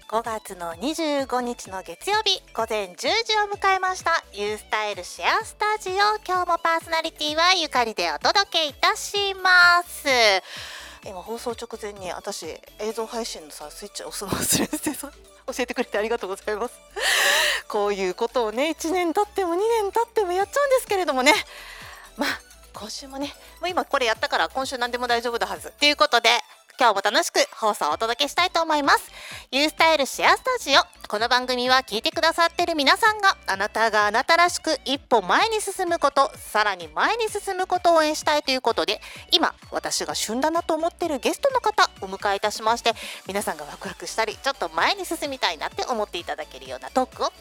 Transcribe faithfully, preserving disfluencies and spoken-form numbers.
ごがつのにじゅうごにちの月曜日午前じゅうじを迎えました。ユースタイルシェアスタジオ、今日もパーソナリティはゆかりでお届けいたします。今放送直前に私映像配信のさスイッチを押すの忘れてさ教えてくれてありがとうございます。こういうことをねいちねん経ってもにねん経ってもやっちゃうんですけれどもね、まあ今週もねもう今これやったから今週何でも大丈夫だはずということで、今日も楽しく放送をお届けしたいと思います。ユースタイルシェアスタジオ、この番組は聞いてくださっている皆さんがあなたがあなたらしく一歩前に進むこと、さらに前に進むことを応援したいということで、今私が旬だなと思っているゲストの方をお迎えいたしまして、皆さんがワクワクしたりちょっと前に進みたいなって思っていただけるようなトークを